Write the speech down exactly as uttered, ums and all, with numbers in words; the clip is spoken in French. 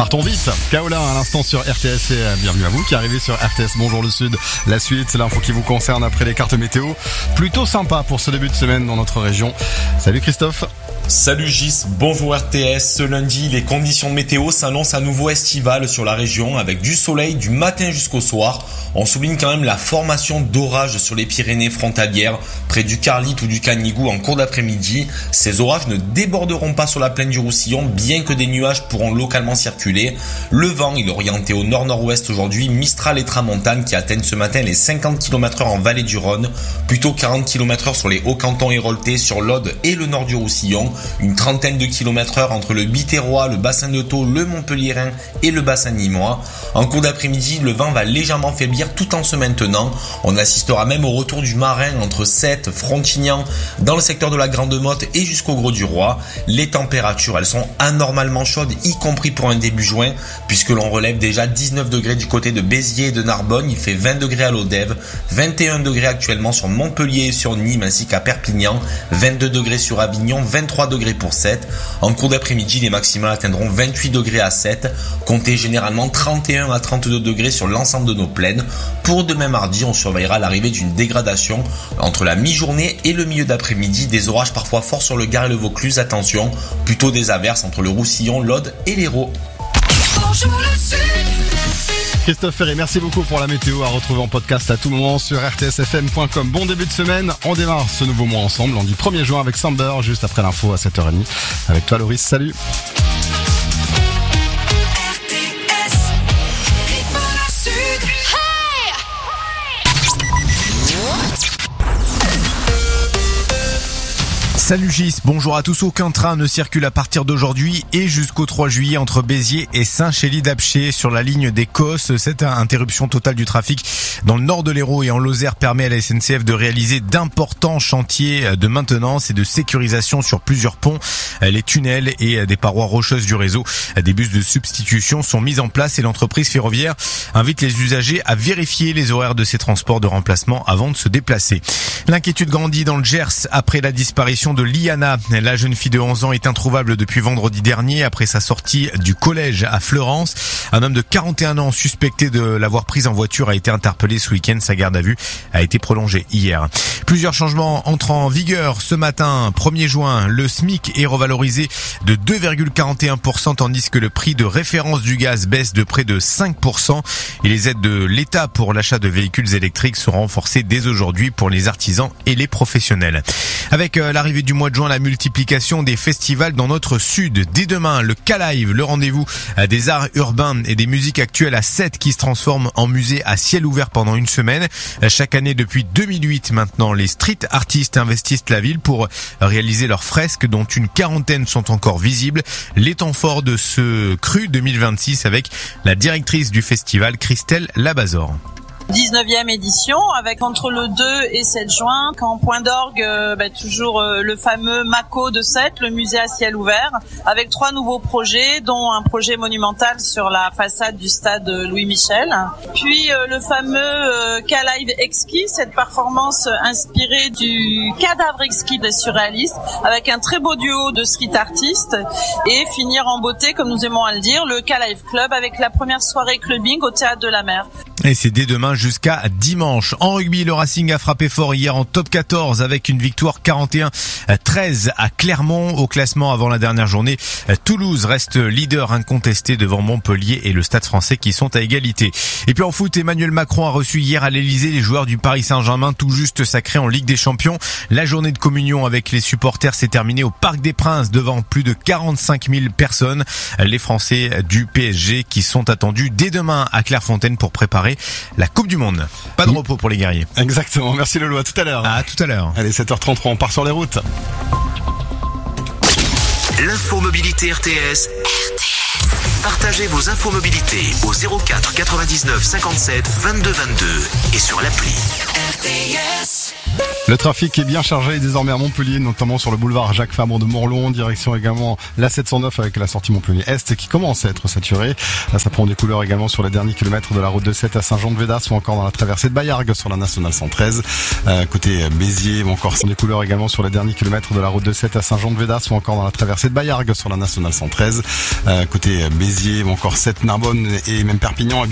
Partons vite. Kaola à l'instant sur R T S et bienvenue à vous qui arrivez sur R T S. Bonjour le Sud. La suite, c'est l'info qui vous concerne après les cartes météo. Plutôt sympa pour ce début de semaine dans notre région. Salut Christophe. Salut Gis, bonjour R T S. Ce lundi, les conditions météo s'annoncent à nouveau estivales sur la région avec du soleil du matin jusqu'au soir. On souligne quand même la formation d'orages sur les Pyrénées frontalières, près du Carlit ou du Canigou en cours d'après-midi. Ces orages ne déborderont pas sur la plaine du Roussillon, bien que des nuages pourront localement circuler. Le vent, il est orienté au nord-nord-ouest aujourd'hui, Mistral et Tramontane qui atteignent ce matin les cinquante kilomètres heure en vallée du Rhône, plutôt quarante kilomètres heure sur les Hauts-Cantons héroltais, sur l'Aude et le nord du Roussillon. Une trentaine de kilomètres heure entre le Biterrois, le bassin de Thau, le Montpellierin et le bassin nîmois. En cours d'après-midi, le vent va légèrement faiblir tout en se maintenant. On assistera même au retour du marin entre Sète, Frontignan, dans le secteur de la Grande Motte et jusqu'au Gros du Roi. Les températures, elles sont anormalement chaudes, y compris pour un début juin, puisque l'on relève déjà dix-neuf degrés du côté de Béziers et de Narbonne. Il fait vingt degrés à Lodève, vingt et un degrés actuellement sur Montpellier et sur Nîmes ainsi qu'à Perpignan, vingt-deux degrés sur Avignon, vingt-trois degrés pour Sète. En cours d'après-midi, les maximales atteindront vingt-huit degrés à Sète. Comptez généralement trente et un à trente-deux degrés sur l'ensemble de nos plaines. Pour demain mardi, on surveillera l'arrivée d'une dégradation entre la mi-journée et le milieu d'après-midi. Des orages parfois forts sur le Gard et le Vaucluse. Attention, plutôt des averses entre le Roussillon, l'Aude et l'Hérault. Christophe Ferré, merci beaucoup pour la météo à retrouver en podcast à tout moment sur r t s f m point com. Bon début de semaine, on démarre ce nouveau mois ensemble, on dit premier juin avec Samber, juste après l'info à sept heures trente. Avec toi Loris, salut. Salut Gis, bonjour à tous. Aucun train ne circule à partir d'aujourd'hui et jusqu'au trois juillet entre Béziers et Saint-Chély-d'Apcher sur la ligne des Cosses. Cette interruption totale du trafic dans le nord de l'Hérault et en Lozère permet à la S N C F de réaliser d'importants chantiers de maintenance et de sécurisation sur plusieurs ponts, les tunnels et des parois rocheuses du réseau. Des bus de substitution sont mis en place et l'entreprise ferroviaire invite les usagers à vérifier les horaires de ces transports de remplacement avant de se déplacer. L'inquiétude grandit dans le Gers après la disparition de Liana. La jeune fille de onze ans est introuvable depuis vendredi dernier après sa sortie du collège à Fleurance. Un homme de quarante et un ans suspecté de l'avoir prise en voiture a été interpellé ce week-end. Sa garde à vue a été prolongée hier. Plusieurs changements entrent en vigueur ce matin. premier juin, le SMIC est revalorisé de deux virgule quarante et un pour cent tandis que le prix de référence du gaz baisse de près de cinq pour cent. Et les aides de l'État pour l'achat de véhicules électriques seront renforcées dès aujourd'hui pour les artisans et les professionnels. Avec l'arrivée du mois de juin, la multiplication des festivals dans notre sud. Dès demain, le K-Live, le rendez-vous des arts urbains et des musiques actuelles à Sète qui se transforme en musée à ciel ouvert pendant une semaine. Chaque année depuis deux mille huit maintenant, les street artistes investissent la ville pour réaliser leurs fresques dont une quarantaine sont encore visibles. Les temps forts de ce cru deux mille vingt-six avec la directrice du festival, Christelle Labazor. dix-neuvième édition avec entre le deux et sept juin qu'en point d'orgue euh, bah, toujours euh, le fameux Mako de Sète, le musée à ciel ouvert avec trois nouveaux projets dont un projet monumental sur la façade du stade Louis Michel, puis euh, le fameux euh, K-Live exquis, cette performance inspirée du cadavre exquis des surréalistes avec un très beau duo de street artistes et finir en beauté comme nous aimons à le dire le K-Live Club avec la première soirée clubbing au Théâtre de la Mer. Et c'est dès demain jusqu'à dimanche. En rugby, le Racing a frappé fort hier en top quatorze avec une victoire quarante et un à treize à Clermont. Au classement avant la dernière journée, Toulouse reste leader incontesté devant Montpellier et le Stade Français qui sont à égalité. Et puis en foot, Emmanuel Macron a reçu hier à l'Elysée les joueurs du Paris Saint-Germain tout juste sacrés en Ligue des Champions. La journée de communion avec les supporters s'est terminée au Parc des Princes devant plus de quarante-cinq mille personnes. Les Français du P S G qui sont attendus dès demain à Clairefontaine pour préparer la Coupe du Monde. Pas de repos pour les guerriers. Exactement, merci Lolo, à tout à l'heure. À tout à l'heure. Allez, sept heures trente-trois, on part sur les routes. L'info mobilité R T S. R T S. Partagez vos infos mobilité au zéro quatre quatre-vingt-dix-neuf cinquante-sept vingt-deux vingt-deux et sur l'appli. R T S. Le trafic est bien chargé désormais à Montpellier, notamment sur le boulevard Jacques Fabre de Morlon, direction également la sept cent neuf avec la sortie Montpellier Est qui commence à être saturée. Là, ça prend des couleurs également sur les derniers kilomètres de la route de Sète à Saint-Jean-de-Védas ou encore dans la traversée de Baillargues sur la nationale cent treize. Euh, côté Béziers ou encore des couleurs également sur les derniers kilomètres de la route de Sète à Saint-Jean-de-Védas ou encore dans la traversée de Baillargues sur la nationale cent treize. Euh, côté Béziers ou encore Sète, Narbonne et même Perpignan.